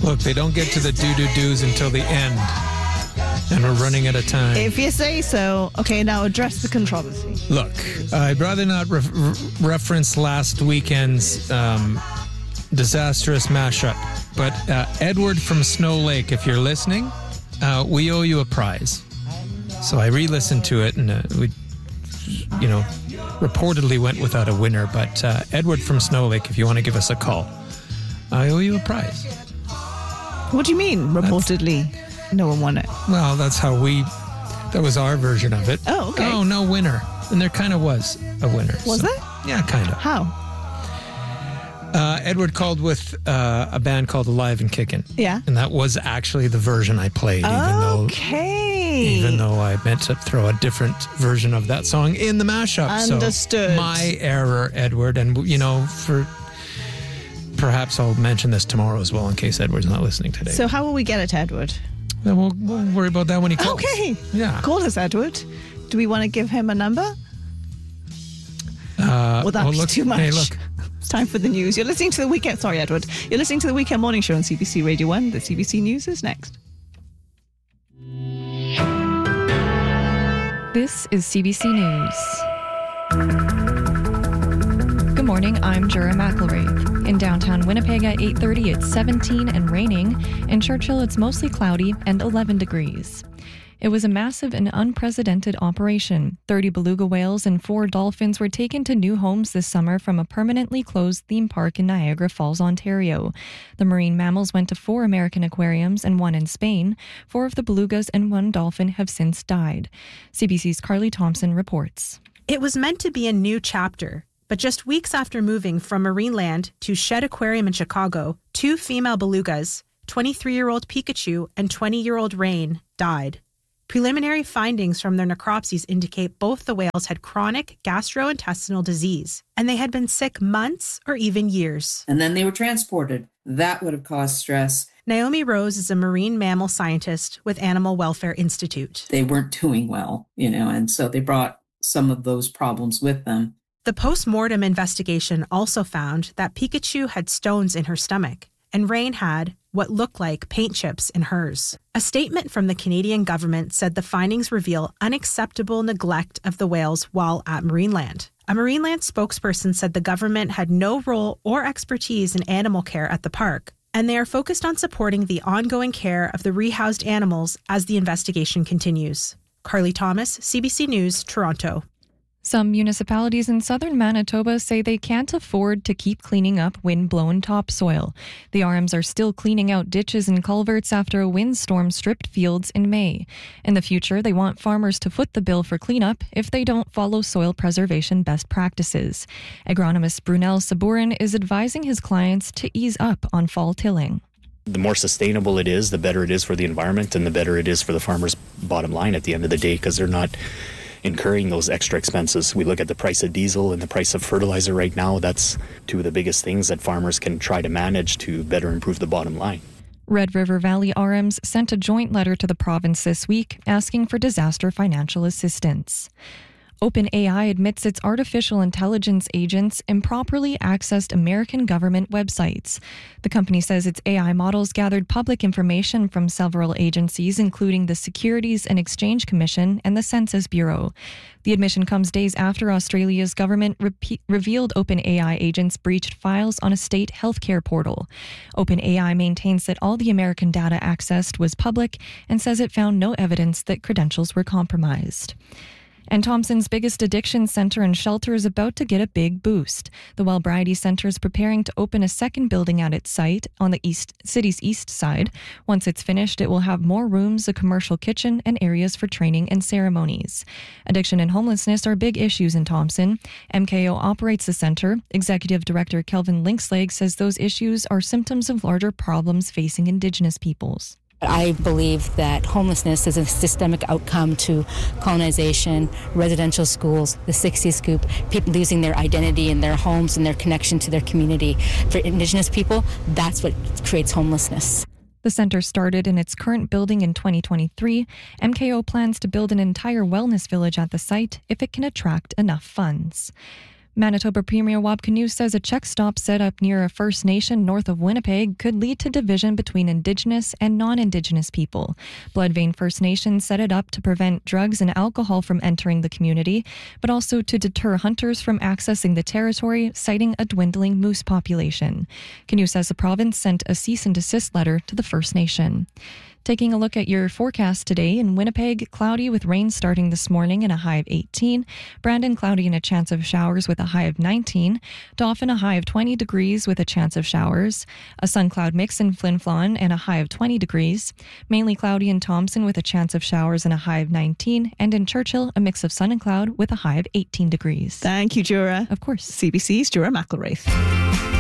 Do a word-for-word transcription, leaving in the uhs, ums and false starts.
Look, they don't get to the do-do-do's until the end. And we're running out of time. If you say so. Okay, now address the controversy. Look, I'd rather not re- re- reference last weekend's um, disastrous mashup. But uh, Edward from Snow Lake, if you're listening, uh, we owe you a prize. So I re-listened to it, and uh, we, you know, reportedly went without a winner. But uh, Edward from Snow Lake, if you want to give us a call, I owe you a prize. What do you mean, reportedly? That's, no one won it. Well, that's how we... That was our version of it. Oh, okay. Oh, no winner. And there kind of was a winner. Was so, there? Yeah, kind of. How? Uh, Edward called with uh, a band called Alive and Kickin'. Yeah. And that was actually the version I played, even though... Okay. Even though I meant to throw a different version of that song in the mashup. Understood. So my error, Edward. And, you know, for... Perhaps I'll mention this tomorrow as well in case Edward's not listening today. So how will we get it, Edward? Then we'll, we'll worry about that when he calls. Okay. Yeah. Call us, Edward. Do we want to give him a number? Uh, well, that oh, was look, too much. Hey, look. It's time for the news. You're listening to the weekend... Sorry, Edward. You're listening to the Weekend Morning Show on C B C Radio one. The C B C News is next. This is C B C News. Good morning, I'm Jura McElraith. In downtown Winnipeg at eight thirty, it's seventeen and raining. In Churchill, it's mostly cloudy and eleven degrees. It was a massive and unprecedented operation. thirty beluga whales and four dolphins were taken to new homes this summer from a permanently closed theme park in Niagara Falls, Ontario. The marine mammals went to four American aquariums and one in Spain. Four of the belugas and one dolphin have since died. C B C's Carly Thompson reports. It was meant to be a new chapter. But just weeks after moving from Marineland to Shed Aquarium in Chicago, two female belugas, twenty-three-year-old Pikachu and twenty-year-old Rain, died. Preliminary findings from their necropsies indicate both the whales had chronic gastrointestinal disease, and they had been sick months or even years. And then they were transported. That would have caused stress. Naomi Rose is a marine mammal scientist with Animal Welfare Institute. They weren't doing well, you know, and so they brought some of those problems with them. The post-mortem investigation also found that Pikachu had stones in her stomach, and Rain had what looked like paint chips in hers. A statement from the Canadian government said the findings reveal unacceptable neglect of the whales while at Marineland. A Marineland spokesperson said the government had no role or expertise in animal care at the park, and they are focused on supporting the ongoing care of the rehoused animals as the investigation continues. Carly Thomas, C B C News, Toronto. Some municipalities in southern Manitoba say they can't afford to keep cleaning up wind-blown topsoil. The R Ms are still cleaning out ditches and culverts after a windstorm stripped fields in May. In the future, they want farmers to foot the bill for cleanup if they don't follow soil preservation best practices. Agronomist Brunel Sabourin is advising his clients to ease up on fall tilling. The more sustainable it is, the better it is for the environment and the better it is for the farmer's bottom line at the end of the day, because they're not incurring those extra expenses. We look at the price of diesel and the price of fertilizer right now. That's two of the biggest things that farmers can try to manage to better improve the bottom line. Red River Valley R Ms sent a joint letter to the province this week asking for disaster financial assistance. OpenAI admits its artificial intelligence agents improperly accessed American government websites. The company says its A I models gathered public information from several agencies, including the Securities and Exchange Commission and the Census Bureau. The admission comes days after Australia's government re- revealed OpenAI agents breached files on a state healthcare portal. OpenAI maintains that all the American data accessed was public and says it found no evidence that credentials were compromised. And Thompson's biggest addiction center and shelter is about to get a big boost. The Wellbriety Center is preparing to open a second building at its site on the east city's east side. Once it's finished, it will have more rooms, a commercial kitchen, and areas for training and ceremonies. Addiction and homelessness are big issues in Thompson. M K O operates the center. Executive Director Kelvin Linkslag says those issues are symptoms of larger problems facing Indigenous peoples. I believe that homelessness is a systemic outcome to colonization, residential schools, the sixties scoop, people losing their identity in their homes and their connection to their community. For Indigenous people, that's what creates homelessness. The center started in its current building in twenty twenty-three. M K O plans to build an entire wellness village at the site if it can attract enough funds. Manitoba Premier Wab Kinew says a check stop set up near a First Nation north of Winnipeg could lead to division between Indigenous and non-Indigenous people. Bloodvein First Nation set it up to prevent drugs and alcohol from entering the community, but also to deter hunters from accessing the territory, citing a dwindling moose population. Kinew says the province sent a cease and desist letter to the First Nation. Taking a look at your forecast today, in Winnipeg, cloudy with rain starting this morning and a high of eighteen. Brandon, cloudy and a chance of showers with a high of nineteen. Dauphin, a high of twenty degrees with a chance of showers. A sun-cloud mix in Flin Flon and a high of twenty degrees. Mainly cloudy in Thompson with a chance of showers and a high of nineteen. And in Churchill, a mix of sun and cloud with a high of eighteen degrees. Thank you, Jura. Of course. C B C's Jura McElraith.